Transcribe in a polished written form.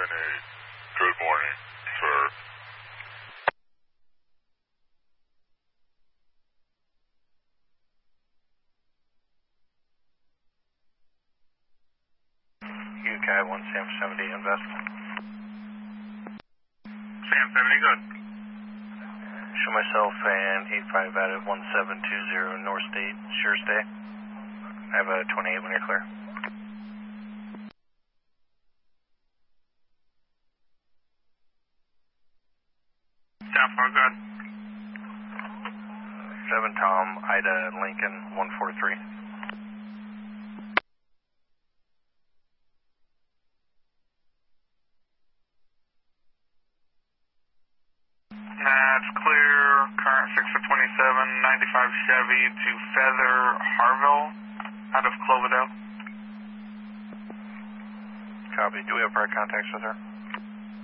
Good morning, sir. UK 1 Sam 70 invest. Sam 70, good. Show myself and 85 out at 1720 North State, sure stay. I have a 28 when you're clear. Down far, good. 7 Tom, Ida Lincoln 143. That's clear. Current 6 of 27, 95 Chevy to Feather Harville out of Cloverdale. Copy. Do we have prior contacts with her?